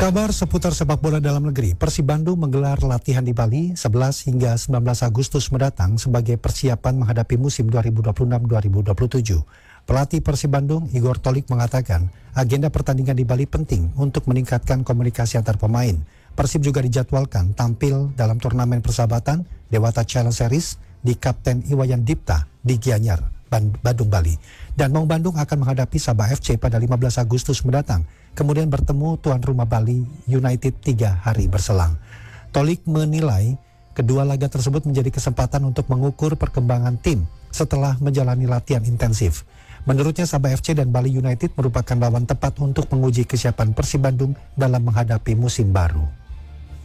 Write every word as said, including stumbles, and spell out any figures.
Kabar seputar sepak bola dalam negeri. Persib Bandung menggelar latihan di Bali sebelas hingga sembilan belas Agustus mendatang sebagai persiapan menghadapi musim dua ribu dua puluh enam dua ribu dua puluh tujuh. Pelatih Persib Bandung, Igor Tolik, mengatakan agenda pertandingan di Bali penting untuk meningkatkan komunikasi antar pemain. Persib juga dijadwalkan tampil dalam turnamen persahabatan Dewata Challenge Series di Kapten Iwayan Dipta di Gianyar, Badung, Bali. Dan Maung Bandung akan menghadapi Sabah F C pada lima belas Agustus mendatang, kemudian bertemu tuan rumah Bali United tiga hari berselang. Tolik menilai kedua laga tersebut menjadi kesempatan untuk mengukur perkembangan tim setelah menjalani latihan intensif. Menurutnya Sabah F C dan Bali United merupakan lawan tepat untuk menguji kesiapan Persib Bandung dalam menghadapi musim baru.